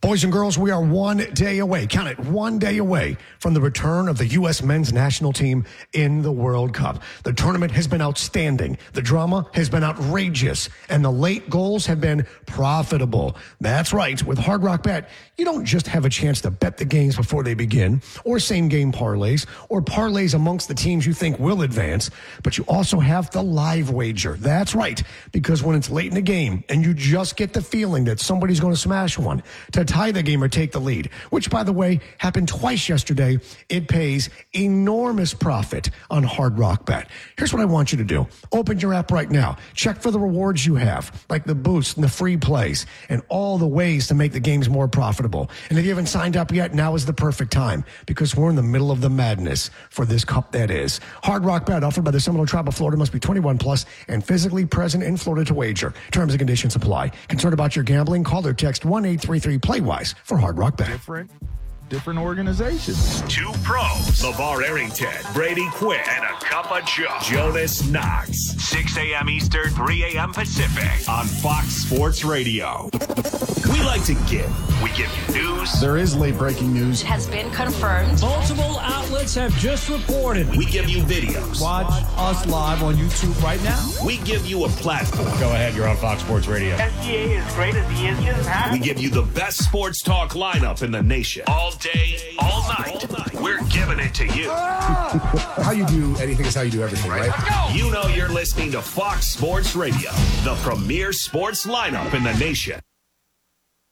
Boys and girls, we are 1 day away, count it, 1 day away from the return of the U.S. men's national team in the World Cup. The tournament has been outstanding. The drama has been outrageous, and the late goals have been profitable. That's right. With Hard Rock Bet, you don't just have a chance to bet the games before they begin, or same-game parlays, or parlays amongst the teams you think will advance, but you also have the live wager. That's right, because when it's late in the game, and you just get the feeling that somebody's going to smash one, to tie the game or take the lead, which, by the way, happened twice yesterday, it pays enormous profit on Hard Rock Bet. Here's what I want you to do. Open your app right now. Check for the rewards you have, like the boosts and the free plays, and all the ways to make the games more profitable. And if you haven't signed up yet, now is the perfect time, because we're in the middle of the madness for this cup that is. Hard Rock Bet, offered by the Seminole Tribe of Florida, must be 21 plus and physically present in Florida to wager. Terms and conditions apply. Concerned about your gambling? Call or text 1-833-PLAY-WISE for Hard Rock Bet. Different organizations. Two pros, LeVar Arrington, Brady Quinn, and a cup of Joe, Jonas Knox. 6 a.m. Eastern, 3 a.m. Pacific on Fox Sports Radio. We like to give. We give you news. There is late breaking news. It has been confirmed. Multiple outlets have just reported. We give you videos. Watch us live on YouTube right now. We give you a platform. Go ahead, you're on Fox Sports Radio. SGA is great as he is. We give you the best sports talk lineup in the nation. All day, all night. We're giving it to you. How you do anything is how you do everything, right? You know you're listening to Fox Sports Radio, the premier sports lineup in the nation.